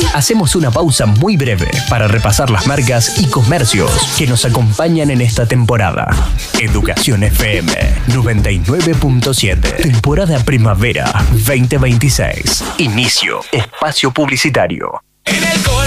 Hacemos una pausa muy breve para repasar las marcas y comercios que nos acompañan en esta temporada. Educación FM 99.7. Temporada Primavera 2026. Inicio. Espacio publicitario. En el